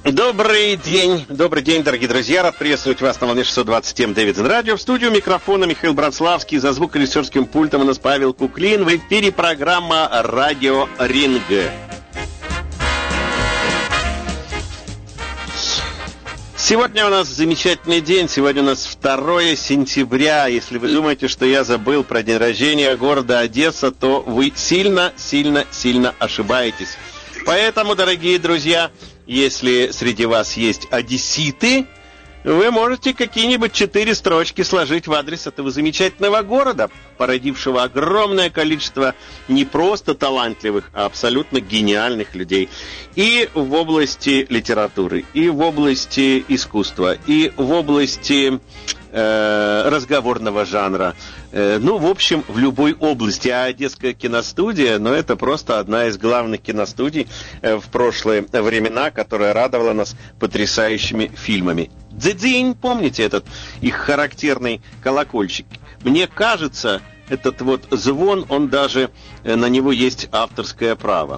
Добрый день, дорогие друзья. Рад приветствовать вас на волне 627 Дэвидсон Радио. В студию микрофона Михаил Братславский. За звукорежиссерским пультом у нас Павел Куклин. В эфире программа «Радио Ринг». Сегодня у нас замечательный день. Сегодня у нас 2 сентября. Если вы думаете, что я забыл про день рождения города Одесса, то вы сильно ошибаетесь. Поэтому, дорогие друзья, если среди вас есть одесситы, вы можете какие-нибудь 4 строчки сложить в адрес этого замечательного города, породившего огромное количество не просто талантливых, а абсолютно гениальных людей. И в области литературы, и в области искусства, и в области разговорного жанра. В общем, в любой области. А Одесская киностудия, это просто одна из главных киностудий в прошлые времена, которая радовала нас потрясающими фильмами. Дзинь, помните этот их характерный колокольчик? Мне кажется, этот звон, он даже, на него есть авторское право.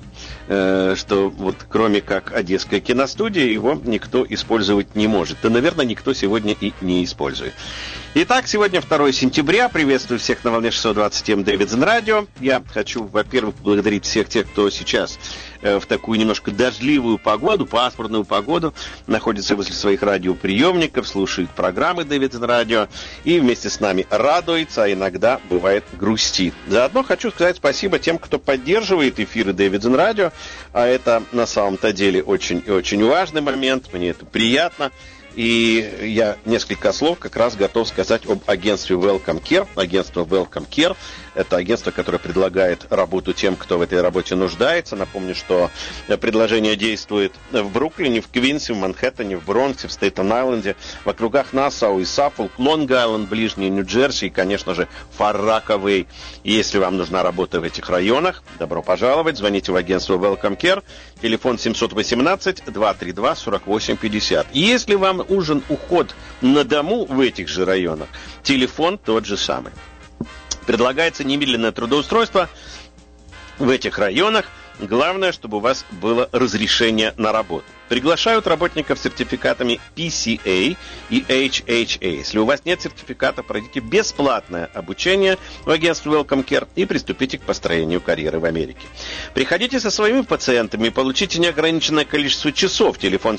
Что кроме как Одесская киностудия, его никто использовать не может. Да, наверное, никто сегодня и не использует. Итак, сегодня 2 сентября. Приветствую всех на волне 627 Дэвидсон Радио. Я хочу, во-первых, поблагодарить всех тех, кто сейчас в такую немножко дождливую погоду, пасмурную погоду, находится возле своих радиоприемников, слушает программы Дэвидсон Радио и вместе с нами радуется, а иногда бывает грустит. Заодно хочу сказать спасибо тем, кто поддерживает эфиры Дэвидсон Радио, а это на самом-то деле очень и очень важный момент, мне это приятно. И я несколько слов как раз готов сказать об агентстве Welcome Care. Агентство Welcome Care – это агентство, которое предлагает работу тем, кто в этой работе нуждается. Напомню, что предложение действует в Бруклине, в Квинсе, в Манхэттене, в Бронксе, в Стейтен-Айленде, в округах Нассау и Саффолк, Лонг-Айленд, ближний Нью-Джерси и, конечно же, Фар-Рокавей. Если вам нужна работа в этих районах, добро пожаловать. Звоните в агентство Welcome Care. Телефон 718-232-4850. Если вам нужен уход на дому в этих же районах, телефон тот же самый. Предлагается немедленное трудоустройство в этих районах. Главное, чтобы у вас было разрешение на работу. Приглашают работников с сертификатами PCA и HHA. Если у вас нет сертификата, пройдите бесплатное обучение в агентстве Welcome Care и приступите к построению карьеры в Америке. Приходите со своими пациентами и получите неограниченное количество часов. Телефон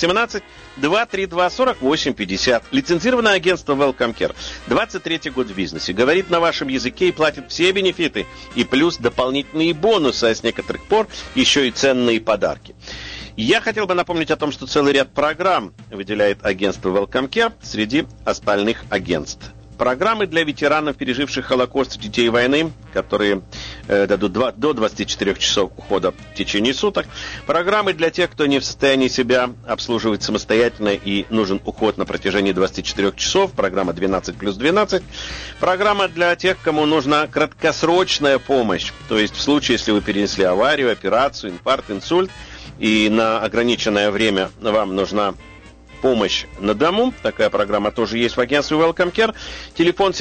718-232-4850. Лицензированное агентство Welcome Care. 23-й год в бизнесе. Говорит на вашем языке и платит все бенефиты. И плюс дополнительные бонусы, а с некоторых пор еще и ценные подарки. Я хотел бы напомнить о том, что целый ряд программ выделяет агентство Welcome Care среди остальных агентств. Программы для ветеранов, переживших Холокост, детей войны, которые дадут до 24 часов ухода в течение суток. Программы для тех, кто не в состоянии себя обслуживать самостоятельно и нужен уход на протяжении 24 часов. Программа 12+12. Программа для тех, кому нужна краткосрочная помощь. То есть в случае, если вы перенесли аварию, операцию, инфаркт, инсульт, и на ограниченное время вам нужна помощь на дому. Такая программа тоже есть в агентстве Welcome Care. Телефон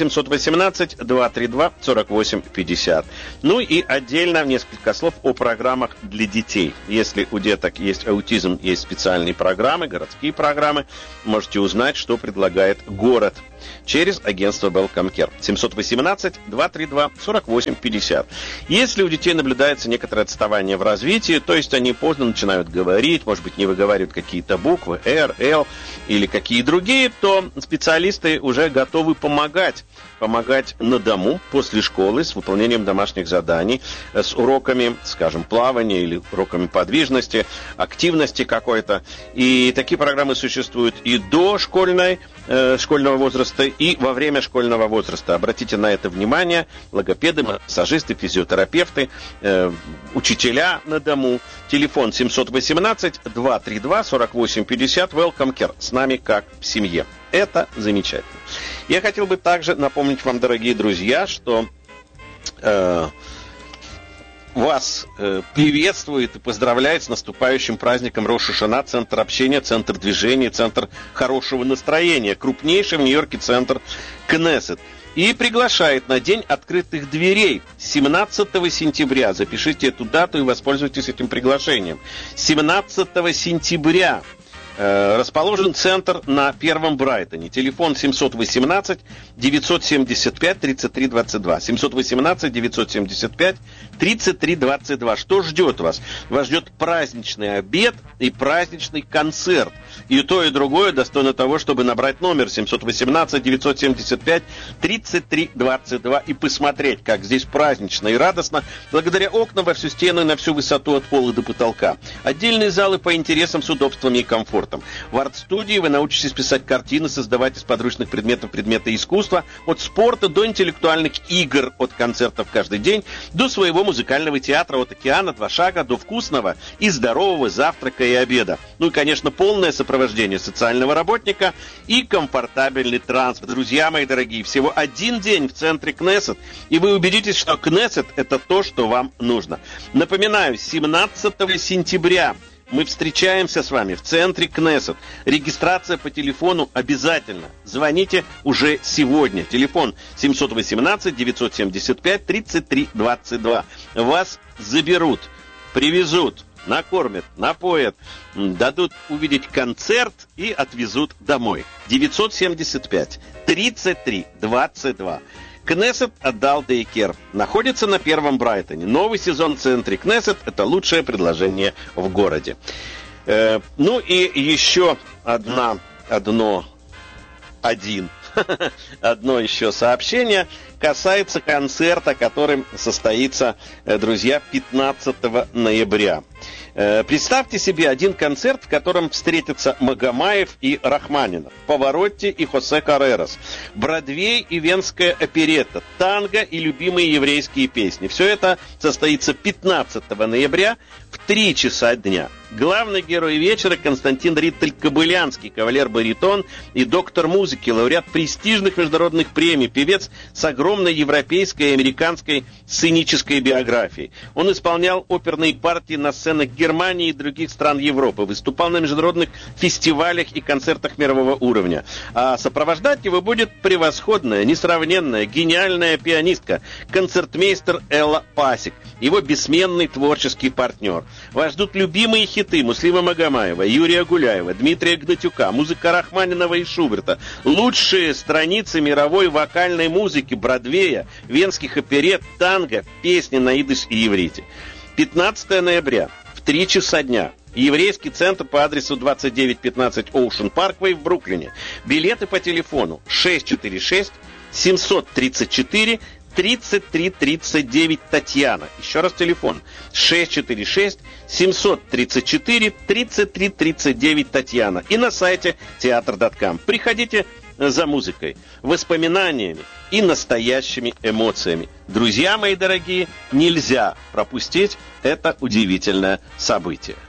718-232-4850. И отдельно несколько слов о программах для детей. Если у деток есть аутизм, есть специальные программы, городские программы. Можете узнать, что предлагает город через агентство Welcome Care. 718-232-4850. Если у детей наблюдается некоторое отставание в развитии, то есть они поздно начинают говорить, может быть, не выговаривают какие-то буквы, R, L или какие другие, то специалисты уже готовы помогать на дому после школы с выполнением домашних заданий, с уроками, скажем, плавания или уроками подвижности, активности какой-то. И такие программы существуют и до школьного возраста, и во время школьного возраста. Обратите на это внимание. Логопеды, массажисты, физиотерапевты, учителя на дому. Телефон 718-232-4850. Welcome Care. С нами как в семье. Это замечательно. Я хотел бы также напомнить вам, дорогие друзья, что вас приветствует и поздравляет с наступающим праздником Рош ха-Шана, центр общения, центр движения, центр хорошего настроения, крупнейший в Нью-Йорке центр Кнессет. И приглашает на День открытых дверей 17 сентября. Запишите эту дату и воспользуйтесь этим приглашением. 17 сентября Расположен центр на Первом Брайтоне. Телефон 718-975-3322. 718-975-3322. Что ждет вас? Вас ждет праздничный обед и праздничный концерт. И то, и другое достойно того, чтобы набрать номер 718-975-3322 и посмотреть, как здесь празднично и радостно, благодаря окнам во всю стену и на всю высоту от пола до потолка. Отдельные залы по интересам с удобствами и комфортом. В арт-студии вы научитесь писать картины, создавать из подручных предметов предметы искусства, от спорта до интеллектуальных игр, от концертов каждый день, до своего музыкального театра, от океана, 2 шага, до вкусного и здорового завтрака и обеда. Ну и, конечно, полное сопровождение социального работника и комфортабельный транспорт. Друзья мои дорогие, всего 1 день в центре Кнессет, и вы убедитесь, что Кнессет – это то, что вам нужно. Напоминаю, 17 сентября мы встречаемся с вами в центре Кнессет. Регистрация по телефону обязательно. Звоните уже сегодня. Телефон 718-975-3322. Вас заберут, привезут, накормят, напоят, дадут увидеть концерт и отвезут домой. 975-3322. Кнессет отдал Дейкер. Находится на Первом Брайтоне. Новый сезон в центре Кнессет – это лучшее предложение в городе. Ну и еще одно еще сообщение касается концерта, который состоится, друзья, 15 ноября. Представьте себе один концерт, в котором встретятся Магомаев и Рахманинов, Паваротти и Хосе Каррерас, Бродвей и Венская оперетта, танго и любимые еврейские песни. Все это состоится 15 ноября в 3 часа дня. Главный герой вечера Константин Риттель-Кобылянский, кавалер-баритон и доктор музыки, лауреат престижных международных премий, певец с огромной европейской и американской сценической биографией. Он исполнял оперные партии на сценах Германии и других стран Европы, выступал на международных фестивалях и концертах мирового уровня. А сопровождать его будет превосходная, несравненная, гениальная пианистка, концертмейстер Элла Пасик, его бессменный творческий партнер. Вас ждут любимые хиты Муслима Магомаева, Юрия Гуляева, Дмитрия Гнатюка, музыка Рахманинова и Шуберта, лучшие страницы мировой вокальной музыки, Бродвея, венских оперет, танго, песни на идиш и иврите. 15 ноября в 3 часа дня. Еврейский центр по адресу 2915 Ocean Parkway в Бруклине. Билеты по телефону 646-734-3339 Татьяна. Еще раз телефон 646-734-3339 Татьяна. И на сайте театр.ком. Приходите за музыкой, воспоминаниями и настоящими эмоциями. Друзья мои дорогие, нельзя пропустить это удивительное событие.